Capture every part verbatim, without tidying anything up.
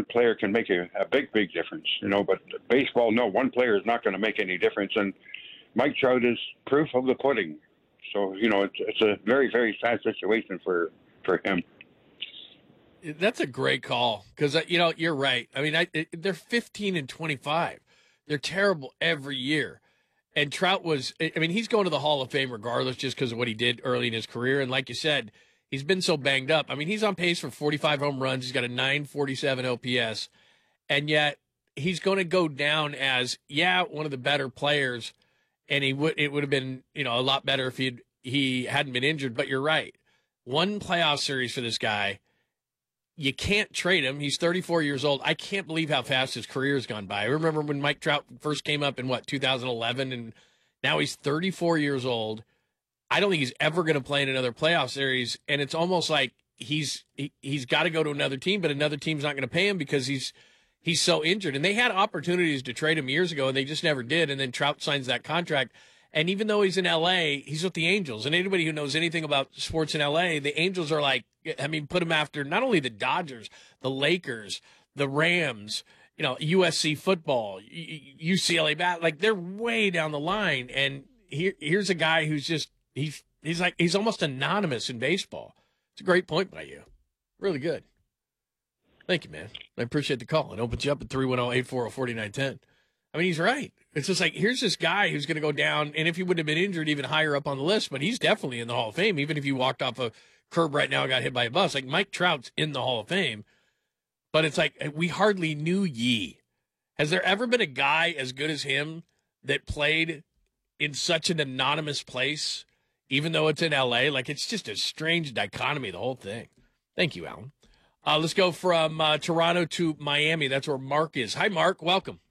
one player can make a, a big, big difference, you know. But baseball, no, one player is not going to make any difference. And Mike Trout is proof of the pudding. So, you know, it's, it's a very, very sad situation for, for him. That's a great call because, you know, you're right. I mean, I, they're fifteen and twenty-five. They're terrible every year. And Trout was, I mean, he's going to the Hall of Fame regardless just because of what he did early in his career. And like you said, he's been so banged up. I mean, he's on pace for forty-five home runs. He's got a nine forty-seven O P S. And yet he's going to go down as, yeah, one of the better players. And he would, it would have been, you know, a lot better if he he hadn't been injured. But you're right. One playoff series for this guy. You can't trade him. He's thirty-four years old. I can't believe how fast his career has gone by. I remember when Mike Trout first came up in, what, two thousand eleven, and now he's thirty-four years old. I don't think he's ever going to play in another playoff series, and it's almost like he's he, he's got to go to another team, but another team's not going to pay him because he's he's so injured. And they had opportunities to trade him years ago, and they just never did, and then Trout signs that contract. And even though he's in L A, he's with the Angels. And anybody who knows anything about sports in L A, the Angels are like, I mean, put him after not only the Dodgers, the Lakers, the Rams, you know, U S C football, U C L A bat. Like, they're way down the line. And here, here's a guy who's just, he's, he's like, he's almost anonymous in baseball. It's a great point by you. Really good. Thank you, man. I appreciate the call. It opens you up at three one zero, eight four zero, four nine one zero. I mean, he's right. It's just like, here's this guy who's going to go down, and if he would have been injured, even higher up on the list, but he's definitely in the Hall of Fame, even if he walked off a curb right now and got hit by a bus. Like, Mike Trout's in the Hall of Fame, but it's like, we hardly knew Yee. Has there ever been a guy as good as him that played in such an anonymous place, even though it's in L A? Like, it's just a strange dichotomy, the whole thing. Thank you, Alan. Uh, let's go from uh, Toronto to Miami. That's where Mark is. Hi, Mark. Welcome.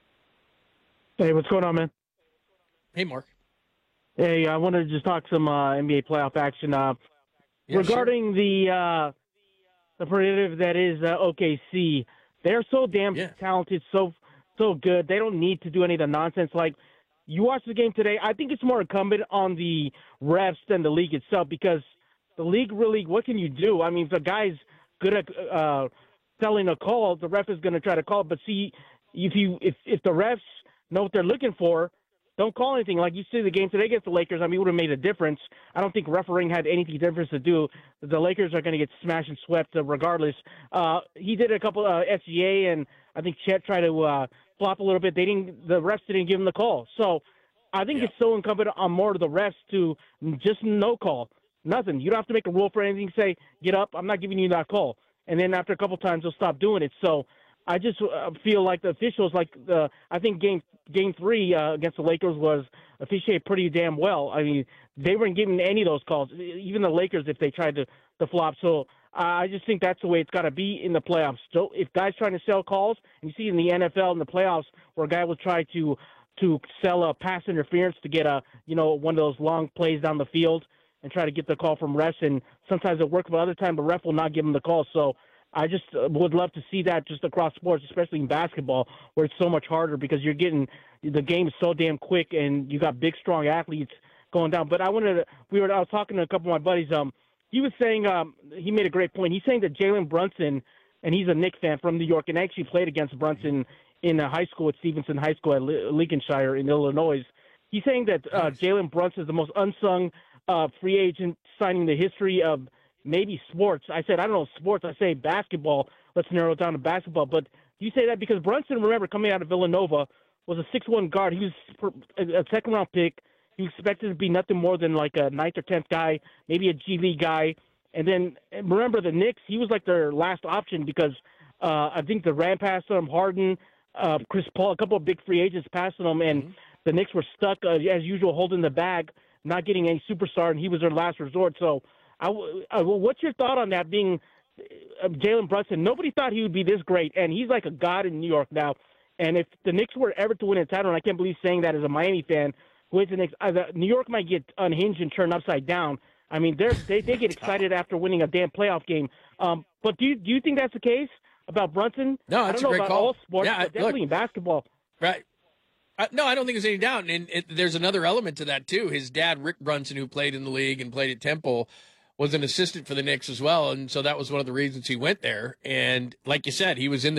Hey, what's going on, man? Hey, Mark. Hey, I wanted to just talk some uh, N B A playoff action. Uh, yeah, regarding sure. the uh, the predictive that is uh, O K C, they're so damn yeah. talented, so so good. They don't need to do any of the nonsense. Like, you watch the game today, I think it's more incumbent on the refs than the league itself, because the league really, what can you do? I mean, if the guy's good at uh, selling a call, the ref is going to try to call. But see, if you if if the refs know what they're looking for, don't call anything. Like you see the game today against the Lakers, I mean, it would have made a difference. I don't think refereeing had anything difference to do. The Lakers are going to get smashed and swept uh, regardless. Uh, he did a couple of uh, S G A, and I think Chet tried to uh, flop a little bit. They didn't. The refs didn't give him the call. So I think yeah. it's so incumbent on more of the refs to just no call, nothing. You don't have to make a rule for anything. Say, get up, I'm not giving you that call. And then after a couple times, they'll stop doing it. So I just uh, feel like the officials, like the, I think game game three uh, against the Lakers was officiated pretty damn well. I mean, they weren't giving any of those calls, even the Lakers, if they tried to, to flop. So uh, I just think that's the way it's got to be in the playoffs. So if guys trying to sell calls, and you see in the N F L in the playoffs where a guy will try to to sell a pass interference to get a, you know, one of those long plays down the field and try to get the call from refs, and sometimes it works, but other time the ref will not give them the call. So I just would love to see that just across sports, especially in basketball, where it's so much harder because you're getting the game is so damn quick and you got big, strong athletes going down. But I wanted to, we were, I was talking to a couple of my buddies. Um, he was saying, um, he made a great point. He's saying that Jalen Brunson, and he's a Knicks fan from New York, and actually played against Brunson in uh, high school at Stevenson High School at Le- Lincolnshire in Illinois. He's saying that uh, Jalen Brunson is the most unsung uh, free agent signing in the history of maybe sports. I said, I don't know sports. I say basketball. Let's narrow it down to basketball. But you say that because Brunson, remember, coming out of Villanova, was a six one guard. He was a second-round pick. He was expected to be nothing more than like a ninth or tenth guy, maybe a G League guy. And then remember the Knicks, he was like their last option because uh, I think the Ram passed him, Harden, uh, Chris Paul, a couple of big free agents passed him, and mm-hmm. the Knicks were stuck, uh, as usual, holding the bag, not getting any superstar, and he was their last resort. So I, I, what's your thought on that being uh, Jalen Brunson? Nobody thought he would be this great, and he's like a god in New York now. And if the Knicks were ever to win a title, and I can't believe saying that as a Miami fan, with the Knicks, uh, the, New York might get unhinged and turned upside down. I mean, they're, they they get excited after winning a damn playoff game. Um, but do you, do you think that's the case about Brunson? No, that's I don't know a great about call. all sports, yeah, but definitely look, in basketball. Right. Uh, no, I don't think there's any doubt. And it, there's another element to that, too. His dad, Rick Brunson, who played in the league and played at Temple, was an assistant for the Knicks as well. And so that was one of the reasons he went there. And like you said, he was in the